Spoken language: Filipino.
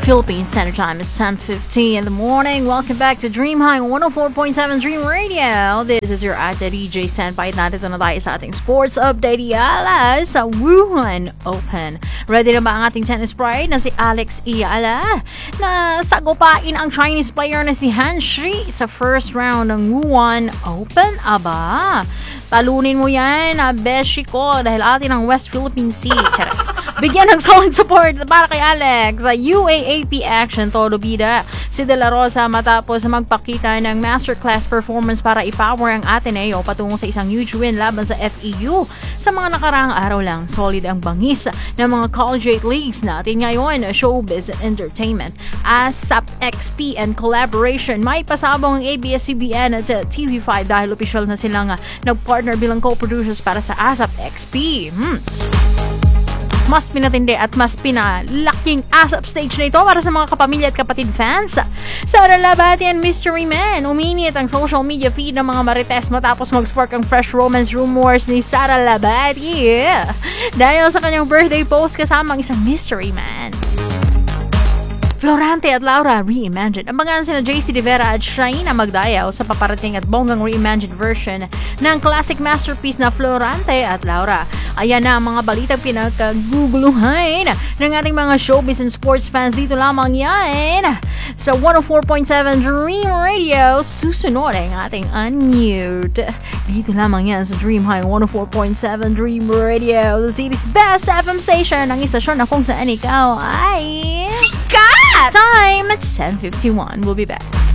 Philippines Standard Time is 10:50 in the morning. Welcome back to Dream High 104.7 Dream Radio. This is your Ate DJ Standby. Narito na tayo sa ating sports update Yala sa Wuhan Open. Ready na ba ang ating tennis pride na si Alex Iyala na sagupain ang Chinese player na si Han Shi sa first round ng Wuhan Open? Aba, talunin mo yan, beshi ko, dahil atin ang West Philippine Sea. Charas. Bigyan ng solid support para kay Alex sa UAAP action todo bida si De La Rosa matapos magpakita ng masterclass performance para i-power ang Ateneo patungo sa isang huge win laban sa FEU. Sa mga nakaraang araw lang, solid ang bangis ng mga collegiate leagues natin ngayon, showbiz and entertainment. ASAP XP and collaboration, may pasabong ang ABS-CBN at TV5 dahil official na silang nag-partner bilang co-producers para sa ASAP XP. Mas pinatindi at mas pinalaking ASAP stage na ito para sa mga kapamilya at kapatid fans. Sara Labati and Mystery Man, uminit ang social media feed ng mga marites matapos mag-spark ang fresh romance rumors ni Sara Labati dahil sa kanyang birthday post kasama ang isang Mystery Man. Florante at Laura reimagined. Abangan sila JC De Vera at Shaina Magdayaw sa paparating at bonggang reimagined version ng classic masterpiece na Florante at Laura. Ayan na ang mga balitang pinakaguguluhan ng ating mga showbiz and sports fans. Dito lamang yan sa 104.7 Dream Radio. Susunod ang ating unmute. Dito lamang yan sa Dream High 104.7 Dream Radio, the city's best FM station, ang istasyon na kung saan ikaw ay Skat! Time, it's 10:51. We'll be back.